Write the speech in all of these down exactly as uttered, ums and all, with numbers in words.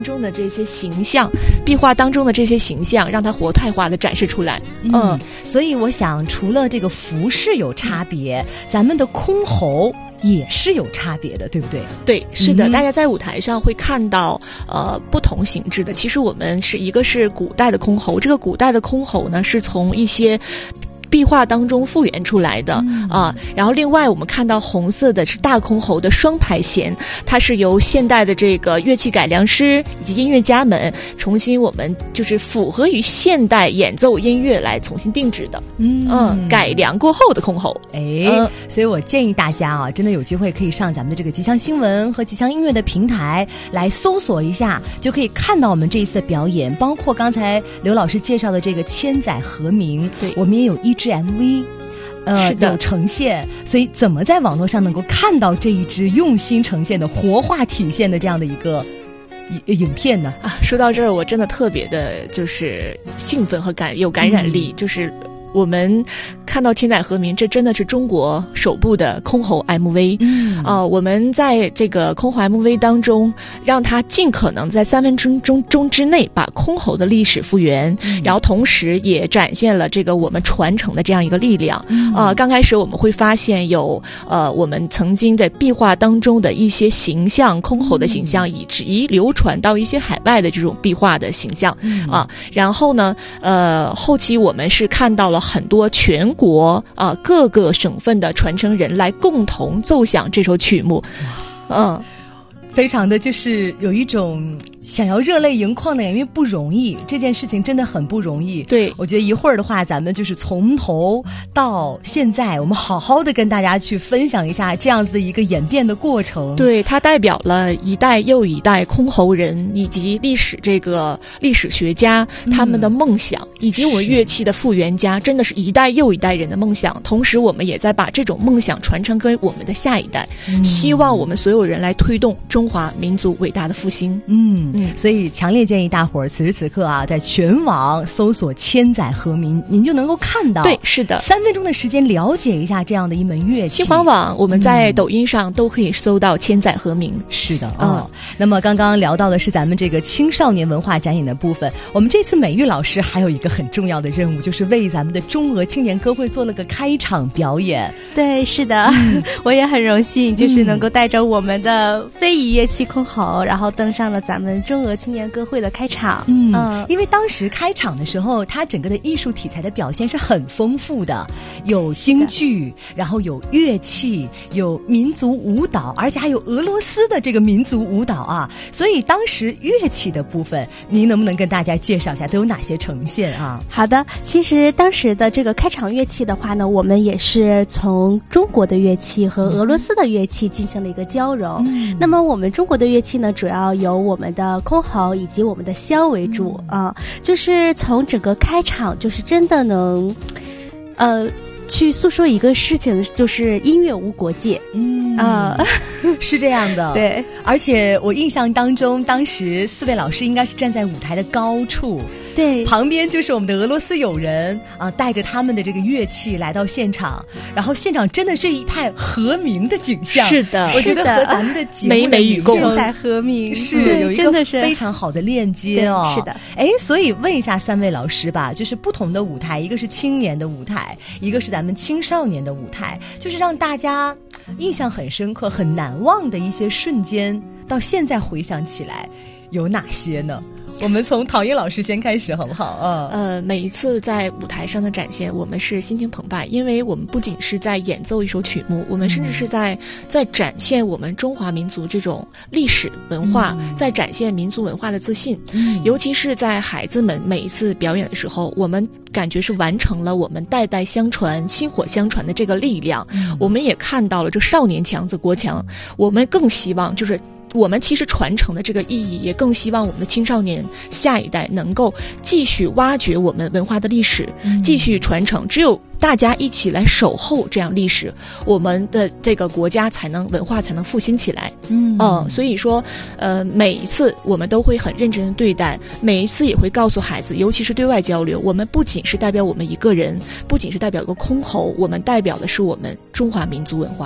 中的这些形象，壁画当中的这些形象，让它活态化的展示出来。 嗯，嗯所以我想，除了这个服饰有差别，嗯、咱们的箜篌也是有差别的，对不对？ 对，是的，嗯、大家在舞台上会看到呃不同形制的。其实我们是一个是古代的箜篌，这个古代的箜篌呢是从一些壁画当中复原出来的、嗯、啊，然后另外我们看到红色的是大箜篌的双排弦，它是由现代的这个乐器改良师以及音乐家们重新我们就是符合于现代演奏音乐来重新定制的，嗯嗯，改良过后的箜篌。 哎、嗯，所以我建议大家啊，真的有机会可以上咱们的这个吉祥新闻和吉祥音乐的平台来搜索一下，就可以看到我们这一次的表演，包括刚才刘老师介绍的这个千载和鸣，对，我们也有一支 M V。呃，有呈现，所以怎么在网络上能够看到这一支用心呈现的活化体现的这样的一个影片呢？ 啊，说到这儿，我真的特别的就是兴奋和感有感染力，嗯、就是我们看到千载和鸣，这真的是中国首部的箜篌 M V。嗯，呃，我们在这个箜篌 M V 当中，让它尽可能在三分钟钟钟之内把箜篌的历史复原，嗯、然后同时也展现了这个我们传承的这样一个力量。嗯、呃，刚开始我们会发现有呃我们曾经在壁画当中的一些形象，箜篌的形象，以至于流传到一些海外的这种壁画的形象。嗯、啊，然后呢，呃，后期我们是看到了很多全国啊各个省份的传承人来共同奏响这首曲目，嗯， 非常的就是有一种想要热泪盈眶的，因为不容易，这件事情真的很不容易。 对， 我觉得一会儿的话，咱们就是从头到现在，我们好好的跟大家去分享一下这样子的一个演变的过程。 对，它代表了一代又一代箜篌人以及历史这个历史学家他们的梦想，嗯、以及我乐器的复原家，真的是一代又一代人的梦想。同时，我们也在把这种梦想传承给我们的下一代，嗯、希望我们所有人来推动中华民族伟大的复兴。 嗯。嗯，所以强烈建议大伙儿此时此刻啊，在全网搜索千载和鸣，您就能够看到。 对，是的， 三分钟的时间了解一下这样的一门乐器。 新华网我们在抖音上都可以搜到千载和鸣。 嗯、是的，哦。嗯、那么刚刚聊到的是咱们这个青少年文化展演的部分，我们这次美玉老师还有一个很重要的任务，就是为咱们的中俄青年歌会做了个开场表演。 对，是的，嗯、我也很荣幸，就是能够带着我们的非遗乐器箜篌，然后登上了咱们中俄青年歌会的开场。 嗯，嗯因为当时开场的时候，它整个的艺术题材的表现是很丰富的，有京剧，然后有乐器，有民族舞蹈，而且还有俄罗斯的这个民族舞蹈啊。所以当时乐器的部分，您能不能跟大家介绍一下都有哪些呈现啊？ 好的，其实当时的这个开场乐器的话呢，我们也是从中国的乐器和俄罗斯的乐器进行了一个交融。嗯、那么我们中国的乐器呢，主要由我们的箜篌以及我们的箫为主啊、呃，就是从整个开场，就是真的能，呃。去诉说一个事情，就是音乐无国界。嗯啊，呃、是这样的。 对， 而且我印象当中，当时四位老师应该是站在舞台的高处， 对， 旁边就是我们的俄罗斯友人啊，带着他们的这个乐器来到现场，然后现场真的是一派和鸣的景象。 是的， 我觉得和咱们的节目美美与共， 现在和鸣是有一个非常好的链接哦。 是的， 哎，所以问一下三位老师吧，就是不同的舞台，一个是青年的舞台，一个是咱们青少年的舞台，就是让大家印象很深刻、很难忘的一些瞬间，到现在回想起来有哪些呢？我们从陶英老师先开始好不好啊？ 呃，每一次在舞台上的展现，我们是心情澎湃，因为我们不仅是在演奏一首曲目，我们甚至是在、嗯、在展现我们中华民族这种历史文化，嗯、在展现民族文化的自信。嗯、尤其是在孩子们每一次表演的时候，我们感觉是完成了我们代代相传、薪火相传的这个力量。嗯、我们也看到了这少年强则国强，我们更希望就是。我们其实传承的这个意义，也更希望我们的青少年下一代能够继续挖掘我们文化的历史，嗯、继续传承。只有大家一起来守候这样历史，我们的这个国家才能文化才能复兴起来。嗯，呃、所以说，呃，每一次我们都会很认真的对待，每一次也会告诉孩子，尤其是对外交流，我们不仅是代表我们一个人，不仅是代表一个箜篌，我们代表的是我们中华民族文化。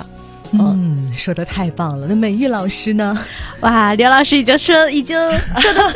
嗯，说的太棒了。那美玉老师呢？ 哇，刘老师已经说已经说的